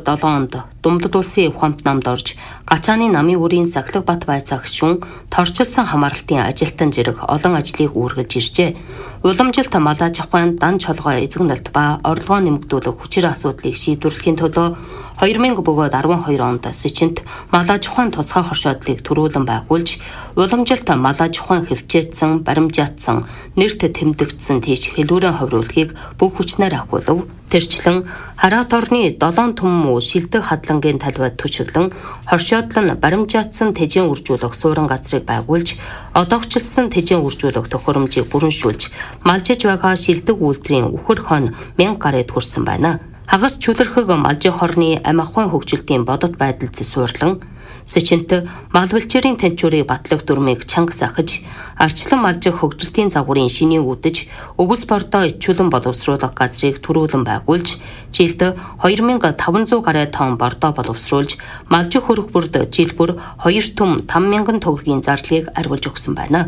7 онд Думдад улсын эв хамт намд орж Гачааны намын үрийн Сахилга бат байцаа гишүүн торчилсан хамааралтын ажилтан зэрэг олон ажлыг үргэлж иржээ. Уламжилт малаж ахуйн дан чолгой эзэгнэлт ба орлогоо нэмэгдүүлэх хүчээр асуудлыг шийдвэрлэхийн төлөө 2012 онд Сичинт малаж ухаан тусгай хоршоодлыг төрүүлэн байгуулж, уламжилт малаж ухаан хөвчээдсэн, баримжаатсан, нэрт тэмдэгдсэн тийш хэлүүрэн ховруулахыг бүх хүчнээр ахуулв. Тэрчлэн хараат орны 7 түмэн шилдэг хадлагын талбайд түшиглэн, хоршоодол нь баримжаатсан тэжээн үржүүлэх суурин газрыг байгуулж, одоогчлсон тэжээн үржүүлэх тохиромжийг бүрэншүүлж, малжиж байгаа шилдэг үйлдвэрийн үхэр хон 1000 гаруйд хүрсэн байна. Хагас чөлөрхөг малжих хорны амь ахуйн хөгжилтийн бодит байдалд суурлан Сичинт мал бэлчээрийн тэнцвэрийг батлах дүрмийг чанга сахиж, арчлан малжих хөгжилтийн загварын шинийн үдэж, өвс бордоо ичүүлэн боловсруулах газрыг төрүүлэн байгуулж, жилд 2500 гаруй тонн бордоо боловсруулж, малжих хөрөх бүрд жил бүр 2 түм 5000 төгрөгийн зарлыг арвилж өгсөн байна.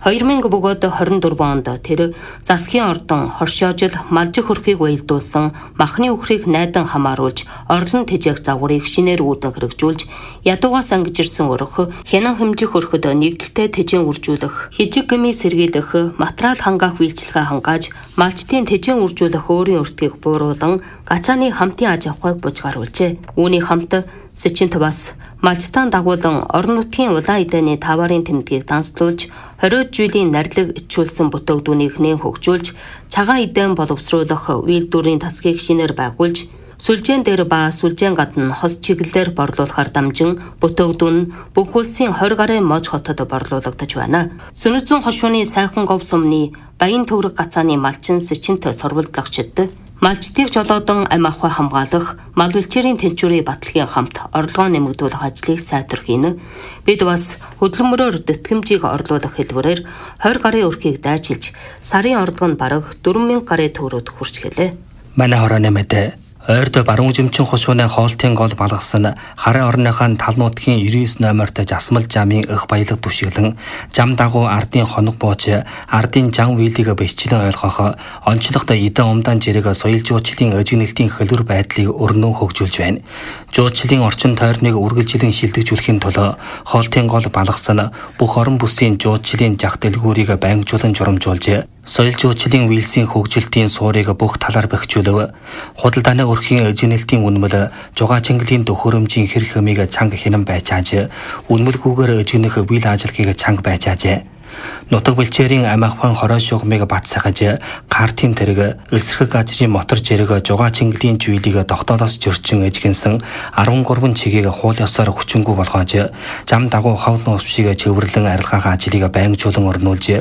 2024 онд тэр засгийн ордон хоршоожил малжих хөрхийг уялдуулсан махны үхрийг найдан хамааруулж орлон тэжээх загварыг шинээр үүдэн хэрэгжүүлж ядуугаас ангиж ирсэн өрөх хянан хэмжих өрхөд нэгдэлтэй тэжээн үржүүлэх хижиг гэмий сэргийлэх материал хангаах үйлчилгээ хангааж малчтын тэжээн үржүүлэх өөрийн өртгийг бууруулан Гачааны хамтын аж ахуйг бужгаруулжээ. Үүний хамт Сичинт бас малчтан дагуулan орон нутгийн улаан эдэний таварын тэмдгийг данслуулж 20 жилийн нарилэг ичүүлсэн бүтээгдүүнийг нээн хөгжүүлж цагаан эдэн боловсруулах үйлдвэрийн тасгийг шинээр байгуулж сүлжээн дээр ба сүлжээн гадна хос чиглэлээр борлуулахар дамжин бүтээгдүүн нь бүх улсын 20 гаруй мож хотод борлуулагдаж байна. Сүнэзэн хошууны сайхан говь сумны Баян төврөг Гацааны малчин Сичинт сорволдлагчид малчтыг жолоодон амь ахуй хамгаалах, мал бэлчээрийн тэнцвэрийн батлагын хамт орлогоо нэмэгдүүлэх ажлыг сайтар хийнэ. Бид бас хөдөлмөрөөр тэтгэмжийг орлуулах хэлбэрээр 20 гаруй өрхийг дайчилж, сарын орлого нь бараг 4000 гаруй төгрөгөд хүрч гэлээ. Манай хорооны мэдээ ойрд баруун жимчин хушууны хоолтын гол балгасан харын орныхаа тал нутгийн 99 номерт жасмал жамын өх баялаг түшиглэн жам дагуу ардын хоног бууж ардын жан вилийг бэсчлэн ойлгох онцлогт эдэн умдан жирэг соёл жуучлалын өжигнэлтийн хөлөр байдлыг өрнөн хөгжүүлж байна. Жуучлалын орчин тойрныг үргэлжлэн шилдэгжүүлэхийн төлөө хоолтын гол балгасан бүх орон бүсийн жуучлалын жах дэлгүүрийг байнгжуулан журамжуулж соёл жуучлалын вилсийн хөгжилтийн суурийг бүх талаар бэхжүүлв. Худалдааны өрхийн өжигнэлтийн үнэмэл жугаа чингэлийн төхөөрөмжийн хэрэг хэмээг чанга хинэн байчааж үнэмэлгүйгээр өжигнөх вил ажилгийг чанга байчаажээ. Нутаг бэлчээрийн амь ахуйн хорой шугамыг бат сахаж картын тэрэг элсэрхэг газрын мотор жирэг жугаа чингэлийн жүүлийг тогтоолоос жөрчин эжгэнсэн 13 чигийг хуул ёсоор хүчингү болгоож зам дагуу ховд нуусшиг чөвөрлөн арилгаах ажлыг байнгжуулан өрнүүлж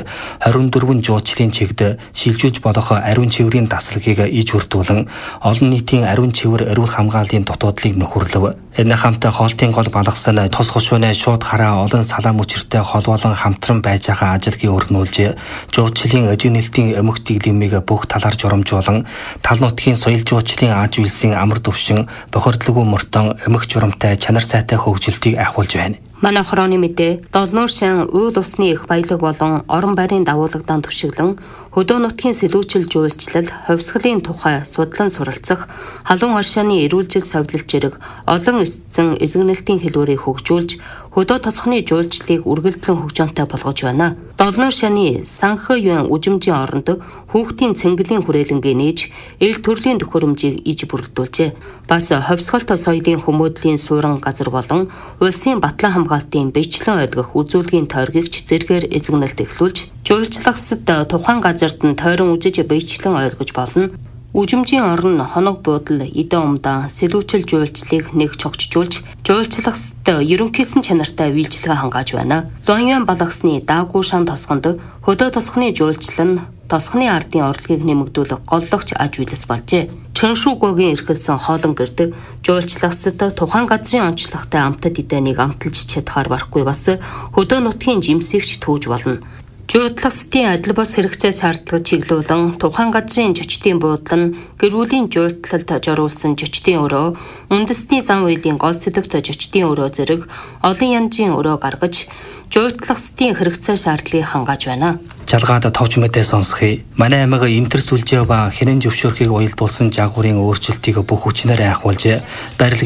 24 жуучлалын чигд шилжүүлж болох ариун чиврийн дасгалыг иж хүртүүлэн олон нийтийн ариун чивэр эрүүл хамгааллын дутуудлыг нөхөрлөв. Энэ хамт хоолтын гол балгасан тус хушууны шууд хараа олон салаам өчртэй холбоолон хамтран байж байгаа ажилгийн өрнүүлж жуучлалын өжигнэлтийн өмг дэглэмийг бүх талаар журамжуулан тал нутгийн соёл жуучлалын аж үйлсийн амар төвшин бохирдлгүй мөртөн өмг журамтай чанар сайтай хөгжилтийг ахуулж байна. Манай хорооны мэдээ Долнуур шин уул усны их баялаг болон орон байрын дагуулгадан түшиглэн хөдөө нутгийн сэлүүчил жуулчлал, хувьсгалын тухай судлан суралцах, халуун оршааны эрүүлжил совлилт зэрэг олон эсцэн эзэгнэлтийн хэлбэрийг хөгжүүлж, хөдөө тосхны жуулчлалыг үргэлжлэн хөгжөөнтэй болгож байна. Долнуур шаны Санхэ-Юан үжимжийн оронд хүүхдийн цэнгэлийн хүрээлэнгээ нээж, эл төрлийн төхөөрөмжийг иж бүрэлдүүлжээ. Бас хувьсгалт соёлын хүмүүдлийн суурин газар болон улсын батлан хамгаалтын биечлэн ойлгох үзүүлгийн тойргигч зэргээр эзэгнэлт эхлүүлж, жуулчлагсад тухайн газарт нь тойрон үжиж биечлэн ойлгож болно. Үжимжийн орон хоног буудал эдэн умдан сэлүүчил жуулчлалыг нэг чогчжуулж, жуулчлагсад ерөнхийсэн чанартай үйлчилгээ хангааж байна. Луаньян балгасны даагүй шан тосгонд хөдөө тосхны жуулчлал нь тосхны ардын орлогыг нэмэгдүүлэх голлогч аж үйлс болжээ. Чөншүүгөөгийн эрхэлсэн хоолон гэрд жуулчлагсад тухайн газрын онцлогтой амтад эдэнийг амталж чадхаар барахгүй бас хөдөө нутгийн жимсэгч түүж болно. Жуулчлагсдын адил бос хэрэгцээ шаардлагыг чиглүүлэн тухайн газрын жочдын буудлын гэрүүлийн жуулчлалд зориулсан жочдын өрөө, үндэсний зам үеийн гол сэдвт жочдын өрөө зэрэг олон янзын өрөө гаргаж жуулчлагсдын хэрэгцээ шаардлагыг хангааж байна. Жалгаад товч мэдээ сонсхий. Манай аймаг энтер сүлжээ ба хинэн зөвшөөрөхийг уялдуулсан жагварын өөрчлөлтийг бүх хүчнээр ахиулж